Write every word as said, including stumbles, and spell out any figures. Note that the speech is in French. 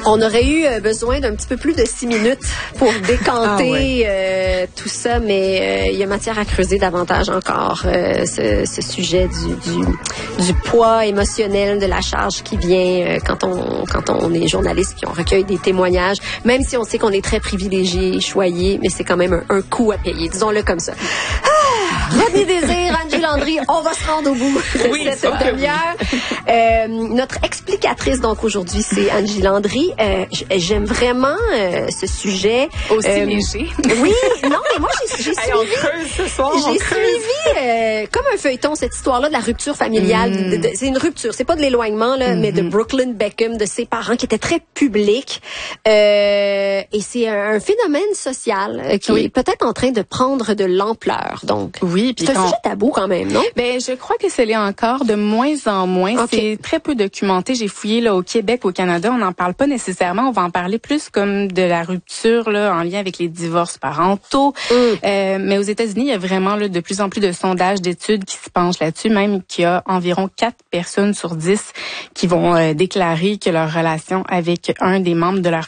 On aurait eu besoin d'un petit peu plus de six minutes pour décanter ah ouais. euh, tout ça, mais il euh, y a matière à creuser davantage encore euh, ce, ce sujet du, du, du poids émotionnel de la charge qui vient euh, quand on quand on est journaliste puis on recueille des témoignages, même si on sait qu'on est très privilégié, choyé, mais c'est quand même un, un coût à payer, disons-le comme ça. Ah, Rodney Désir, Angie Landry, on va se rendre au bout de oui, cette demi-heure. Euh, notre explicatrice, donc, aujourd'hui, c'est Angie Landry. Euh, j'aime vraiment euh, ce sujet. Aussi euh, léger. Oui, non, mais moi, j'ai, j'ai hey, suivi... ce soir, j'ai suivi, euh, comme un feuilleton, cette histoire-là de la rupture familiale. Mm. De, de, c'est une rupture, c'est pas de l'éloignement, là, mm-hmm. mais de Brooklyn Beckham, de ses parents, qui étaient très publics. Euh, et c'est un, un phénomène social euh, qui oui. est peut-être en train de prendre de l'ampleur, donc. Oui, c'est un quand... sujet tabou quand même, non? Ben, je crois que c'est encore de moins en moins. Okay. C'est très peu documenté. J'ai fouillé là au Québec, au Canada, on n'en parle pas nécessairement. On va en parler plus comme de la rupture là en lien avec les divorces parentaux. Mm. Euh, mais aux États-Unis, il y a vraiment là de plus en plus de sondages, d'études qui se penchent là-dessus. Même qu'il y a environ quatre personnes sur dix qui vont euh, déclarer que leur relation avec un des membres de leur